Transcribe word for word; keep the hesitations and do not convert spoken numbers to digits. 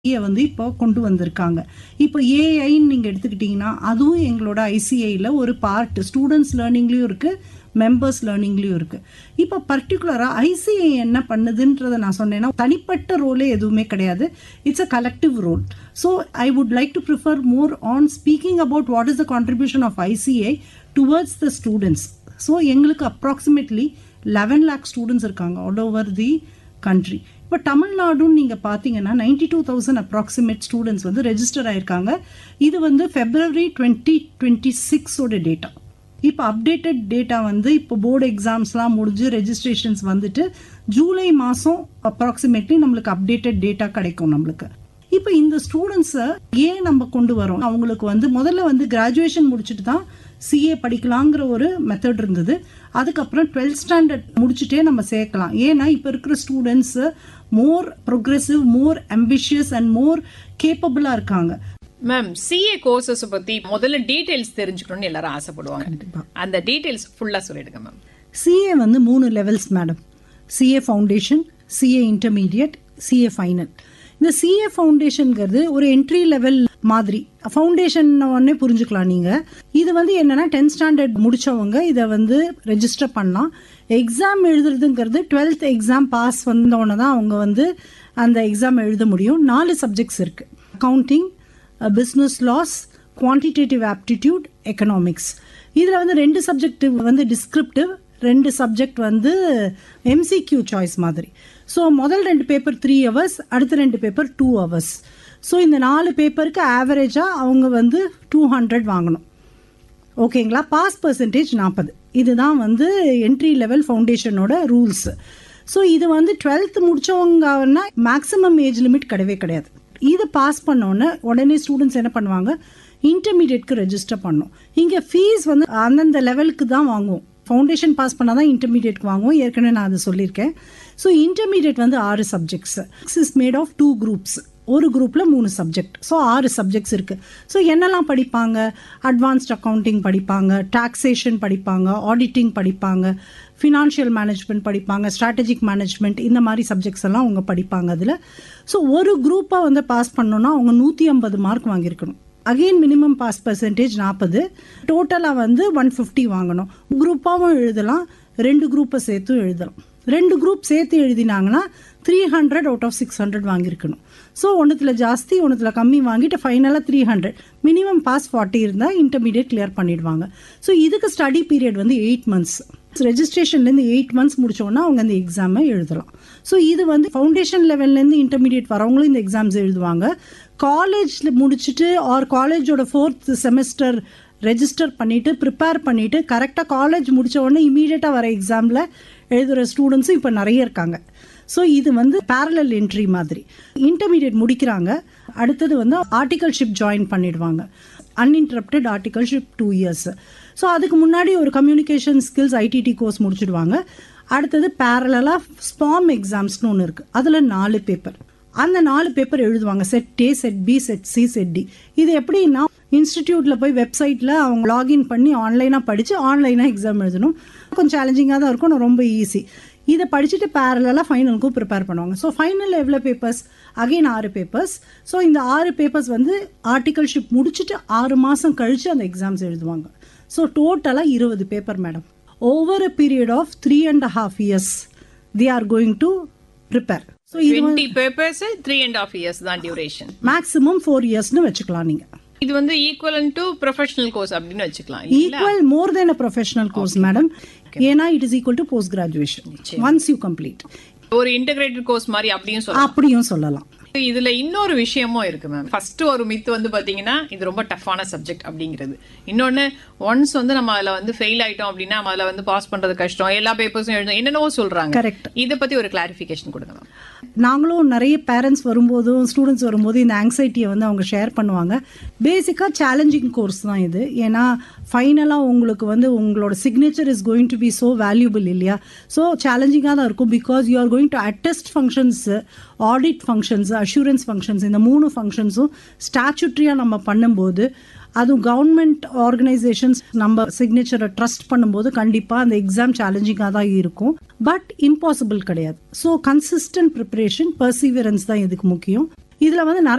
வந்து இப்போ கொண்டு வந்திருக்காங்க. இப்போ ஏஐன்னு நீங்க எடுத்துக்கிட்டீங்கன்னா, அதுவும் எங்களோட ஐசிஐல ஒரு பார்ட். ஸ்டூடண்ட்ஸ் லேர்னிங்லயும் இருக்கு, மெம்பர்ஸ் லேர்னிங்லயும் இருக்கு. இப்போ பர்ட்டிகுலரா ஐசிஐ என்ன பண்ணுதுன்றத நான் சொன்னேன்னா, தனிப்பட்ட ரோலே எதுவுமே கிடையாது. It's a collective role. So I would like to prefer more on speaking about what is the contribution of ICI towards the students. So எங்களுக்கு அப்ராக்சிமேட்லி லெவன் லேக் ஸ்டூடெண்ட்ஸ் இருக்காங்க ஆல் ஓவர் தி கண்ட்ரி. இப்போ தமிழ்நாடுன்னு நீங்கள் பார்த்தீங்கன்னா ninety two thousand approximate students வந்து register ஆயிருக்காங்க. இது வந்து ஃபெப்ரவரி டுவெண்ட்டி டுவெண்ட்டி சிக்ஸோட டேட்டா. இப்போ அப்டேட்டட் டேட்டா வந்து இப்போ போர்டு எக்ஸாம்ஸ்லாம் முடிஞ்சு ரெஜிஸ்ட்ரேஷன்ஸ் வந்துட்டு ஜூலை மாதம் அப்ராக்சிமேட்லி நம்மளுக்கு அப்டேட்டட் டேட்டா கிடைக்கும் நம்மளுக்கு. இப்போ இந்த ஸ்டூடெண்ட்ஸை ஏன் நம்ம கொண்டு வரோம், அவங்களுக்கு வந்து முதல்ல வந்து கிராஜுவேஷன் முடிச்சுட்டு தான் சிஏ படிக்கலாங்கிற ஒரு மெத்தட் இருந்தது. அதுக்கப்புறம் டுவெல்த் ஸ்டாண்டர்ட் முடிச்சுட்டே நம்ம சேர்க்கலாம். ஏன்னா இப்போ இருக்கிற students more progressive, more ambitious and more கேப்பபிளா இருக்காங்க. மேம், சிஏ கோர்சஸ் பத்தி முதல்ல டீடைல்ஸ் தெரிஞ்சுக்கணும்னு எல்லாரும் ஆசைப்படுவாங்க. அந்த டீடைல்ஸ் ஃபுல்லா சொல்லிடுங்க மேம். சிஏ வந்து மூணு levels madam. CA foundation, CA intermediate, CA final. இந்த சிஏ ஃபவுண்டேஷன்ங்கிறது ஒரு என்ட்ரி லெவல் மாதிரி. ஃபவுண்டேஷன் ஒன்னே புரிஞ்சுக்கலாம் நீங்க. இது வந்து என்னன்னா டென்த் ஸ்டாண்டர்ட் முடிச்சவங்க இதை வந்து ரெஜிஸ்டர் பண்ணலாம். எக்ஸாம் எழுதுறதுங்கிறது டுவெல்த் எக்ஸாம் பாஸ் வந்தோடனே தான் அவங்க வந்து அந்த எக்ஸாம் எழுத முடியும். நாலு சப்ஜெக்ட்ஸ் இருக்கு: accounting, business loss, quantitative aptitude, economics. இதில் வந்து ரெண்டு சப்ஜெக்ட் வந்து டிஸ்கிரிப்டிவ், ரெண்டு சப்ஜெக்ட் வந்து எம்சிக்யூ சாய்ஸ் மாதிரி. ஸோ முதல் ரெண்டு பேப்பர் த்ரீ ஹவர்ஸ், அடுத்த ரெண்டு பேப்பர் டூ ஹவர்ஸ். ஸோ இந்த நாலு பேப்பருக்கு ஆவரேஜாக அவங்க வந்து டூ ஹண்ட்ரட் வாங்கணும். ஓகேங்களா? பாஸ் பர்சன்டேஜ் நாற்பது. இதுதான் வந்து என்ட்ரி லெவல் ஃபவுண்டேஷனோட ரூல்ஸ். ஸோ இது வந்து டுவெல்த் முடிச்சவங்கன்னா மேக்ஸிமம் ஏஜ் லிமிட் கிடையவே கிடையாது. இது பாஸ் பண்ணோன்னே உடனே ஸ்டூடெண்ட்ஸ் என்ன பண்ணுவாங்க, இன்டர்மீடியட்க்கு ரெஜிஸ்டர் பண்ணணும். இங்கே ஃபீஸ் வந்து அந்தந்த லெவலுக்கு தான் வாங்குவோம். ஃபவுண்டேஷன் பாஸ் பண்ணால் தான் இன்டர்மீடியட்க்கு வாங்குவோம். ஏற்கனவே நான் அதை சொல்லியிருக்கேன். ஸோ இன்டர்மீடியட் வந்து ஆறு subjects. Is made of two groups. ஒரு குரூப்பில் மூணு சப்ஜெக்ட். ஸோ ஆறு சப்ஜெக்ட்ஸ் இருக்குது. ஸோ என்னெல்லாம் படிப்பாங்க? அட்வான்ஸ்ட் அக்கௌண்டிங் படிப்பாங்க, டாக்ஸேஷன் படிப்பாங்க, ஆடிட்டிங் படிப்பாங்க, ஃபினான்ஷியல் மேனேஜ்மெண்ட் படிப்பாங்க, ஸ்ட்ராட்டஜிக் மேனேஜ்மெண்ட், இந்த மாதிரி சப்ஜெக்ட்ஸ் எல்லாம் அவங்க படிப்பாங்க அதில். ஸோ ஒரு குரூப்பாக வந்து பாஸ் பண்ணோன்னா அவங்க நூற்றி ஐம்பது mark வாங்கியிருக்கணும். Again minimum pass percentage நாற்பது. டோட்டலாக வந்து ஒன் ஃபிஃப்டி வாங்கணும். குரூப்பாகவும் எழுதலாம், ரெண்டு குரூப்பை சேர்த்தும் எழுதலாம். ரெண்டு குரூப் சேர்த்து எழுதினாங்கன்னா three hundred out of six hundred வாங்கியிருக்கணும். So ஒன்றுத்தில் ஜாஸ்தி, ஒன்றுத்தில் கம்மி வாங்கிட்டு ஃபைனலாக three hundred. Minimum pass forty இருந்தால் இன்டர்மீடியட் கிளியர் பண்ணிடுவாங்க. ஸோ இதுக்கு ஸ்டடி பீரியட் வந்து எயிட் மந்த்ஸ். ரெஜிஸ்ட்ரேஷன்லேருந்து எயிட் மந்த்ஸ் முடிச்சோன்னா அவங்க அந்த எக்ஸாமை எழுதலாம். ஸோ இது வந்து ஃபவுண்டேஷன் லெவல்லேருந்து இன்டர்மீடியட் வரவங்களும் இந்த எக்ஸாம்ஸ் எழுதுவாங்க. காலேஜில் முடிச்சுட்டு ஆர் காலேஜோட ஃபோர்த் செமஸ்டர் ரெஜிஸ்டர் பண்ணிவிட்டு ப்ரிப்பேர் பண்ணிவிட்டு கரெக்டாக காலேஜ் முடித்த உடனே இமீடியட்டாக வர எக்ஸாமில் எழுதுகிற ஸ்டூடெண்ட்ஸும் இப்போ நிறைய இருக்காங்க. ஸோ இது வந்து பேரலல் என்ட்ரி மாதிரி. இன்டர்மீடியட் முடிக்கிறாங்க, அடுத்தது வந்து ஆர்டிகல்ஷிப் ஜாயின் பண்ணிடுவாங்க. Uninterrupted articleship two years. So அதுக்கு முன்னாடி ஒரு கம்யூனிகேஷன் ஸ்கில்ஸ் ஐடிடி கோர்ஸ் முடிச்சுடுவாங்க. அடுத்தது பேரலாக ஸ்பாம் எக்ஸாம்ஸ்னு ஒன்று இருக்குது. அதில் நாலு பேப்பர். அந்த நாலு பேப்பர் எழுதுவாங்க. செட் ஏ, set B, set C, set D. இது எப்படின்னா இன்ஸ்டிடியூட்டில் போய் வெப்சைட்டில் அவங்க லாகின் பண்ணி ஆன்லைனாக படித்து ஆன்லைனாக எக்ஸாம் எழுதணும். கொஞ்சம் சேலஞ்சிங்காக தான் இருக்கும், ஆனால் ரொம்ப ஈஸி. இதை படிச்சுட்டு பேரலாக ஃபைனலுக்கும் ப்ரிப்பேர் பண்ணுவாங்க. ஸோ ஃபைனலில் எவ்வளோ பேப்பர்ஸ்? அகெயின் ஆறு பேப்பர்ஸ். ஸோ இந்த ஆறு பேப்பர்ஸ் வந்து ஆர்டிகல்ஷிப் முடிச்சுட்டு ஆறு மாதம் கழித்து அந்த எக்ஸாம்ஸ் எழுதுவாங்க. ஸோ டோட்டலாக இருபது paper madam. Over a period of three and half years they are going to prepare. So twenty papers, three and a half years தான் duration. மேக்ஸிமம் ஃபோர் இயர்ஸ்னு வச்சுக்கலாம் நீங்க. இது வந்து ஈக்குவலன்ட் டு ப்ரொஃபஷனல் கோர்ஸ் அப்படின்னு வச்சுக்கலாம். Equal more then a professional course madam. ஏன்னா it is equal to post graduation once you complete. ஒரு integrated course மாதிரி அப்படியும் சொல்லலாம். அப்படியும் சொல்லலாம். இதுல இன்னொரு விஷயமும் இருக்கு மேம். ஃபர்ஸ்ட் ஒரு மித்து வந்து பாத்தீங்கன்னா இது ரொம்ப டஃப்பான சப்ஜெக்ட் அப்படிங்கிறது. இன்னொன்னு ஒன்ஸ் வந்து நம்ம அதுல வந்து ஃபெயில் ஆயிட்டோம் அப்படின்னா அதுல வந்து பாஸ் பண்றது கஷ்டம், எல்லா பேப்பர்ஸும் எழுதணும், என்னென்னவோ சொல்றாங்க. கரெக்ட். இதை பத்தி ஒரு கிளாரிபிகேஷன் கொடுங்க மேம். நாங்களும் நிறைய பேரண்ட்ஸ் வரும்போதும் ஸ்டூடெண்ட்ஸ் வரும்போது இந்த ஆங்ஸைட்டியை வந்து அவங்க ஷேர் பண்ணுவாங்க. பேசிக்காக சேலஞ்சிங் கோர்ஸ் தான் இது. ஏன்னா ஃபைனலாக உங்களுக்கு வந்து உங்களோட signature is going to be so valuable இல்லையா? ஸோ சேலஞ்சிங்காக தான் இருக்கும். Because you are going to அட்டெஸ்ட் functions, audit functions, assurance functions, இந்த மூணு ஃபங்க்ஷன்ஸும் ஸ்டாச்சுட்ரியாக நம்ம பண்ணும்போது, அதுவும் கவர்மெண்ட் ஆர்கனைசேஷன்ஸ் நம்ம சிக்னேச்சரை ட்ரஸ்ட் பண்ணும்போது கண்டிப்பாக அந்த எக்ஸாம் சேலஞ்சிங்காக தான் இருக்கும். பட் இம்பாசிபிள் கிடையாது. ஸோ கன்சிஸ்டன்ட் ப்ரிப்பரேஷன், பர்சீவியரன்ஸ் தான் இதுக்கு முக்கியம். இதில் வந்து நிறைய